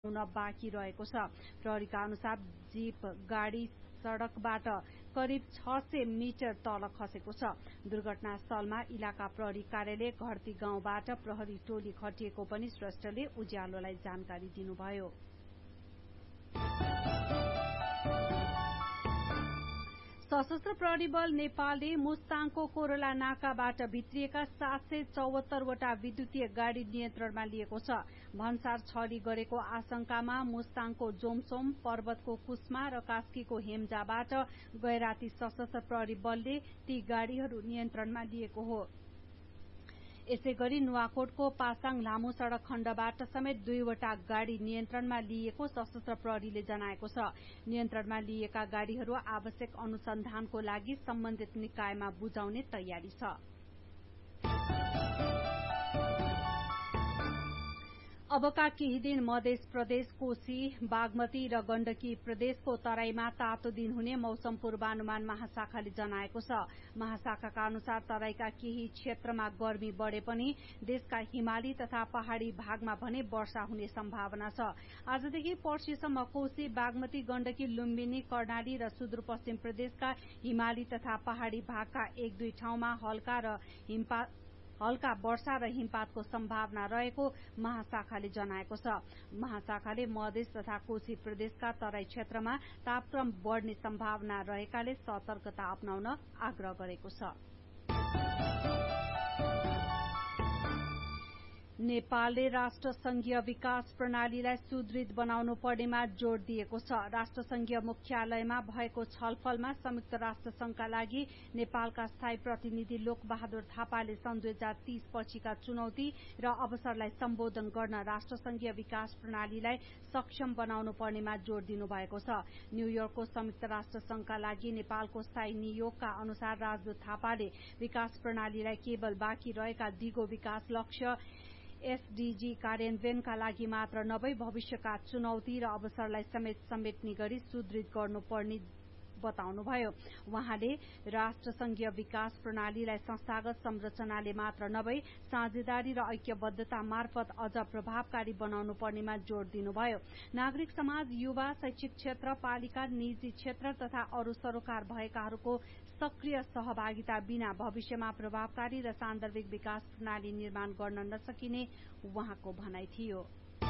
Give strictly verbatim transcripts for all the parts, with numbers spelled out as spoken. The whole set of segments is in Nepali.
हुन बाँकी रहेको छ। प्रहरीका अनुसार जीप गाड़ी सड़कबाट करिब छ सय मिटर तल खसेको छ। दुर्घटनास्थलमा इलाका प्रहरी कार्यालय घरती गाउँबाट प्रहरी टोली खटिएको पनि श्रेष्ठले उज्यालोलाई जानकारी दिनुभयो। सशस्त्र प्रहरी बल नेपालले मुस्ताङको कोरोला नाकाबाट भित्रिएका सात सय चौहत्तर वटा विद्युतीय गाड़ी नियन्त्रणमा लिएको छ। भन्सार छली गरेको आशंकामा मुस्ताङको जोमसोम, पर्वतको कुस्मा र कास्कीको हेम्जाबाट गैराती सशस्त्र प्रहरी बलले ती गाड़ीहरू नियन्त्रणमा लिएको हो। यसै गरी नुवाकोटको पासाङ लामो सड़क खण्डबाट समेत दुईवटा गाड़ी नियन्त्रणमा लिएको सशस्त्र प्रहरीले जनाएको छ। नियन्त्रणमा लिएका गाड़ीहरू आवश्यक अनुसन्धानको लागि सम्बन्धित निकायमा बुझाउने तयारी छ। अबका केही दिन मध्य प्रदेश, कोशी, बागमती र गण्डकी प्रदेशको तराईमा तातो दिन हुने मौसम पूर्वानुमान महाशाखाले जनाएको छ। महाशाखाका अनुसार तराईका केही क्षेत्रमा गर्मी बढ़े पनि देशका हिमाली तथा पहाड़ी भागमा भने वर्षा हुने सम्भावना छ। आजदेखि पर्सिसम्म कोशी, बागमती, गण्डकी, लुम्बिनी, कर्णाली र सुदूरपश्चिम प्रदेशका हिमाली तथा पहाड़ी भागका एक दुई ठाउँमा हल्का र हिमपात हल्का वर्षा र हिमपातको सम्भावना रहेको महाशाखाले जनाएको छ। महाशाखाले मधेस तथा कोशी प्रदेशका तराई क्षेत्रमा तापक्रम बढ़ने सम्भावना रहेकाले सतर्कता अपनाउन आग्रह गरेको छ। नेपालले राष्ट्रसंघीय विकास प्रणालीलाई सुदृढ बनाउनु पर्नेमा जोड़ दिएको छ। राष्ट्रसंघीय मुख्यालयमा भएको छलफलमा संयुक्त राष्ट्र संघका लागि नेपालका स्थायी प्रतिनिधि लोकबहादुर थापाले सन् दुई हजार तीस पछिका चुनौती र अवसरलाई सम्बोधन गर्न राष्ट्रसंघीय विकास प्रणालीलाई सक्षम बनाउनु पर्नेमा जोड़ दिनुभएको छ। न्यूयोर्कको संयुक्त राष्ट्र संघका लागि नेपालको स्थायी नियोगका अनुसार राजदूत थापाले विकास प्रणालीलाई केवल बाँकी रहेका दिगो विकास लक्ष्य एसडीजी कार्यान्वयनका लागि मात्र नभई भविष्यका चुनौती र अवसरलाई समेत समेट्ने गरी सुदृढ गर्नुपर्ने बताउनुभयो। उहाँले राष्ट्रसंघीय विकास प्रणालीलाई संस्थागत संरचनाले मात्र नभई साझेदारी र ऐक्यबद्धता मार्फत अझ प्रभावकारी बनाउनु पर्नेमा जोड़ दिनुभयो। नागरिक समाज, युवा, शैक्षिक क्षेत्र, पालिका, निजी क्षेत्र तथा अरू सरोकार भएकाहरूको सक्रिय सहभागिता बिना भविष्यमा प्रभावकारी र सान्दर्भिक विकास प्रणाली निर्माण गर्न नसकिने उहाँको भनाइ थियो।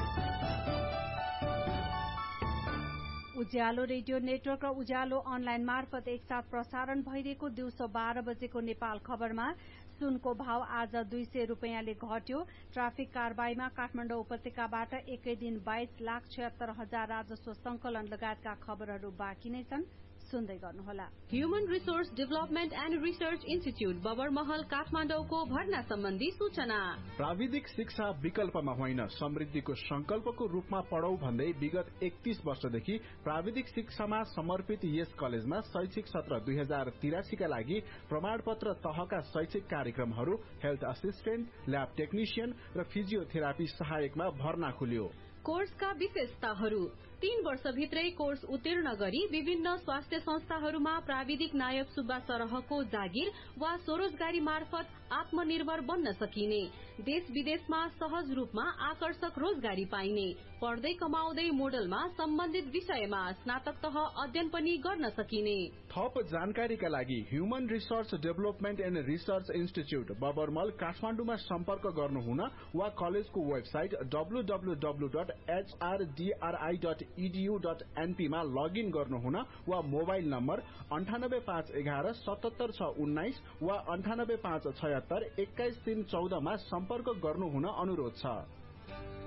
उज्यालो रेडियो नेटवर्क र उज्यालो अनलाइन मार्फत एकसाथ प्रसारण भइरहेको दिउँसो बाह्र बजेको नेपाल खबरमा सुनको भाव आज दुई सय रुपियाँले घट्यो। ट्राफिक कारबाहीमा काठमाडौँ उपत्यकाबाट एकै दिन बाइस लाख छयत्तर हजार राजस्व संकलन लगायतका खबरहरू बाँकी नै छन्। सुन्दै गर्नुहोला। Human resource development and research institute Babarmahal काठमाडौँको भर्ना सम्बन्धी सूचना। प्राविधिक शिक्षा विकल्पमा होइन समृद्धिको संकल्पको रूपमा पढौ भन्दै विगत एकतीस वर्षदेखि प्राविधिक शिक्षामा समर्पित यस कलेजमा शैक्षिक सत्र दुई हजार तिरासीका लागि प्रमाणपत्र तहका शैक्षिक कार्यक्रमहरू हेल्थ असिस्टेन्ट, ल्याब टेक्निशियन र फिजियोथेरापी सहायकमा भर्ना खुल्यो। कोर्सका विशेषताहरू: तीन वर्षभित्रै कोर्स उत्तीर्ण गरी विभिन्न स्वास्थ्य संस्थाहरूमा प्राविधिक नायक सुब्बा सरहको जागिर वा स्वरोजगारी मार्फत आत्मनिर्भर बन्न सकिने, देश विदेशमा सहज रूपमा आकर्षक रोजगारी पाइने, पढ्दै कमाउँदै मोडलमा सम्बन्धित विषयमा स्नातक तह अध्ययन पनि गर्न सकिने। थप जानकारीका लागि human resource development and research institute बबरमल काठमाडौँमा सम्पर्क गर्नुहुन वा कलेजको website W W W dot H R D R I dot edu dot NP मा लगइन गर्नुहुन वा मोबाइल नम्बर अन्ठानब्बे पाँच एघार सतहत्तर छ उन्नाइस वा अन्ठानब्बे पाँच छयत्तर एक्काइस तीन चौधमा सम्पर्क गर्नुहुन अनुरोध छ।